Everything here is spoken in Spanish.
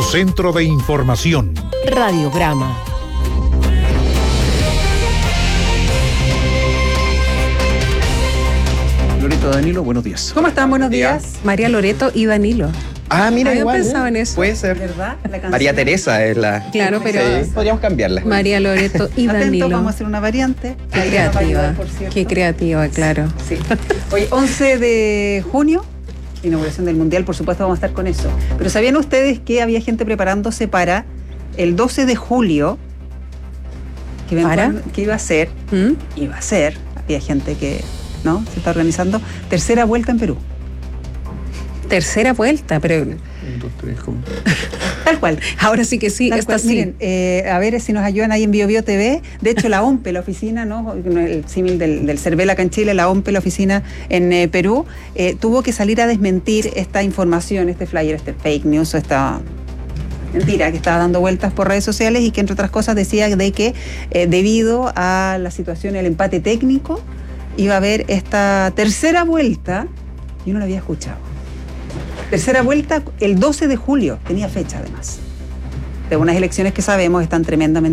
Centro de Información. Radiograma. Loreto, Danilo, buenos días. ¿Cómo están? Buenos días. María Loreto y Danilo. Ah, mira, Había igual. pensado en eso. Puede ser. ¿Verdad? La canción. María Teresa es la... Claro, pero Sí, podríamos cambiarla. María Loreto y Atento, Danilo. vamos a hacer una variante. Qué Ahí nos va a creativa. ayudar, por cierto. Qué creativa, claro. Sí. Hoy, 11 de junio, inauguración del Mundial, por supuesto vamos a estar con eso. Pero ¿sabían ustedes que había gente preparándose para el 12 de julio? Que iba a ser, había gente que, ¿no? Se está organizando, tercera vuelta en Perú. Tercera vuelta, pero 1, 2, 3, ¿cómo? Tal cual. ahora sí que sí, Tal está cual. así. Miren, a ver si nos ayudan ahí en BioBio TV. De hecho, la OMPE, la oficina, ¿no? El símil del CERVEL acá en Chile, la OMPE, la oficina en Perú, tuvo que salir a desmentir esta información, este flyer, este fake news, esta mentira que estaba dando vueltas por redes sociales y que, entre otras cosas, decía de que debido a la situación, el empate técnico, iba a haber esta tercera vuelta. Yo no lo había escuchado. Tercera vuelta el 12 de julio, tenía fecha además, de unas elecciones que sabemos están tremendamente